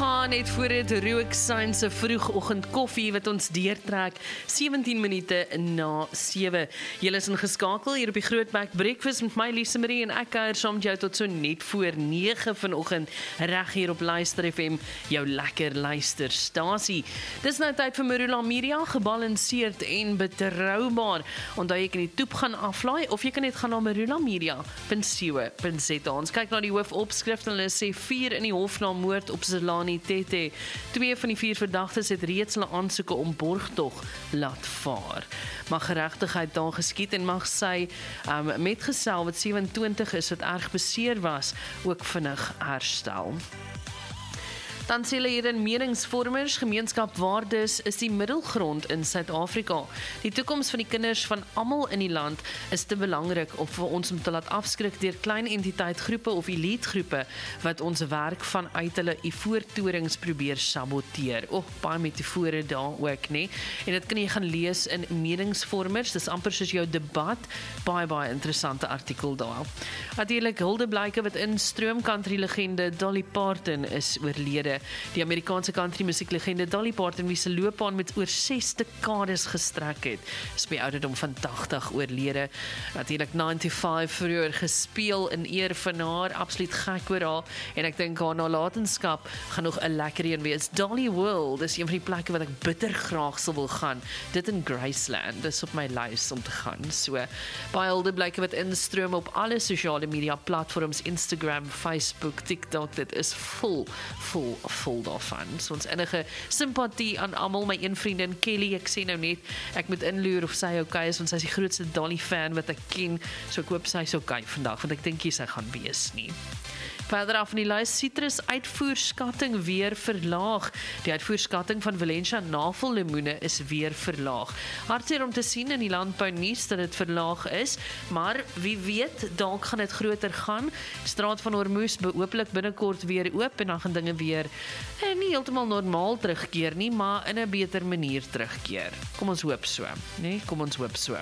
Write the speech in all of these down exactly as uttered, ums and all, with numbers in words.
gaan net voor dit rook sein se vroegoggend koffie wat ons deurtrek sewentien minute na sewe. Julle is ingeskakel hier op die Grootbek Breakfast met my Lise Marie en ek kuier saam met jou tot so net voor nege vanoggend reg hier op Luister F M, jou lekker luisterstasie. Dis nou tyd vir Marula Media, gebalanseerd en betroubaar. Onthou jy kan die toep gaan aflaai of jy kan net gaan na marula media punt co punt za. Ons kyk na die hoofopskrif en hulle sê vier in die hof na moord op Zelani Tete. Twee van die vier verdagtes het reeds hulle aansoeke om borgtog laat vaar. Maar geregtigheid daar geskied en mag sy um, metgesel wat sewe-en-twintig is wat erg beseer was, ook vinnig herstel. Dan sê hulle hier in meningsvormers, gemeenskapwaardes is die middelgrond in Suid-Afrika. Die toekoms van die kinders van almal in die land is te belangrik om vir ons om te laat afskrik deur klein entiteitgroepe of elitegroepe wat ons werk vanuit hulle ivoortorings probeer saboteer. O, baie metafore daar ook, nee. En dit kan jy gaan lees in meningsvormers, dis amper soos jou debat, baie baie interessante artikel daar. Natuurlik huldeblyke wat instroom, country legende Dolly Parton is oorlede. Die Amerikaanse country musieklegende Dolly Parton, wie se loopbaan met oor ses dekades gestrek het, is by ouderdom van tagtig oorlede. Natuurlik vyfennegentig vroeër gespeel in eer van haar, absoluut gek oor haar, en ek dink haar nalatenskap gaan nog 'n lekker een wees. Dolly World is een van die plekke wat ek bitter graag sal wil gaan. Dit in Graceland, dis op my lys om te gaan. So, baie huldeblyke wat instroom op alle sosiale media platforms, Instagram, Facebook, TikTok, dit is vol, vol vol daarvan. So ons enige simpatie aan almal, my een vriendin Kelly, ek sê nou net, ek moet inloer of sy okay is, want sy is die grootste Dolly fan wat ek ken, so ek hoop sy is okay vandag, want ek dink nie sy gaan wees nie. Verder af in die lys, Citrus uitvoerskatting weer verlaag. Die uitvoerskatting van Valencia navellemoene is weer verlaag. Hartseer om te sien in die landbounuus dat dit verlaag is, maar wie weet, dalk gaan dit groter gaan. Straat van Hormuz behooplik binnekort weer oop en dan gaan dinge weer eh, nie heeltemal normaal terugkeer nie, maar in 'n beter manier terugkeer. Kom ons hoop so, nee, kom ons hoop so.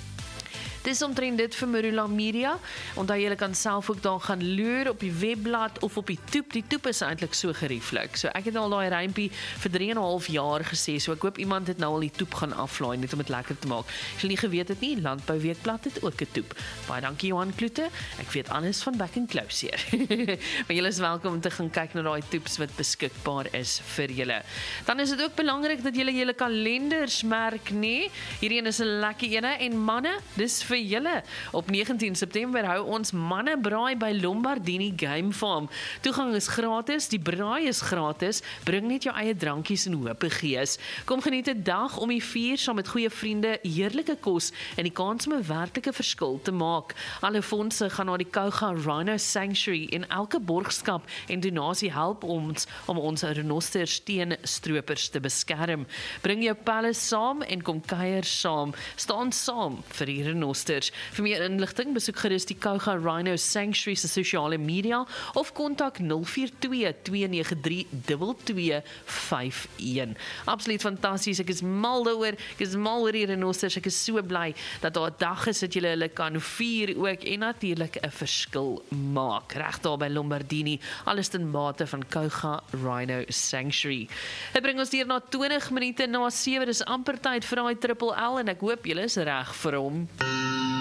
Dis omtrent dit vir Marula Media. Onthou julle kan self ook daar gaan loer op die webblad of op die toep. Die toep is eintlik so gerieflik. So ek het al daai rympie vir drie en 'n half jaar gesê. So ek hoop iemand het nou al die toep gaan aflaai net om dit lekker te maak. As jy nie geweet het nie, Landbouweekblad het ook 'n toep. Baie dankie Johan Kloete. Ek weet alles van Back and Close hier. Maar julle is welkom om te gaan kyk na daai toeps wat beskikbaar is vir julle. Dan is dit ook belangrik dat julle julle kalenders merk, nee. Hierdie een is 'n lekker ene en manne, dis vir julle. Op negentien September hou ons manne braai by Lombardini Game Farm. Toegang is gratis, die braai is gratis, bring net jou eie drankies en hope gees. Kom geniet 'n dag om die vier saam met goeie vriende, heerlike kos en die kans om 'n werklike verskil te maak. Alle fondse gaan na die Kouga Rhino Sanctuary en elke borgskap en donasie help ons om ons renosters teen stroopers te beskerm. Bring jou pelle saam en kom kuier saam. Staan saam vir die renosters. Vir meer inligting besoek gerus die Kouga Rhino Sanctuary se sosiale media of kontak nul vier twee, twee nege drie, twee twee vyf een. Absoluut fantasties, ek is mal daaroor, ek is mal oor die renosters, ek is so bly dat daar 'n dag is dat julle hulle kan vier ook en natuurlik 'n verskil maak. Reg daar by Lombardini, alles ten bate van Kouga Rhino Sanctuary. Dit bring ons hier na twintig minute na sewe, dis amper tyd vir daai triple L en ek hoop julle is reg vir hom.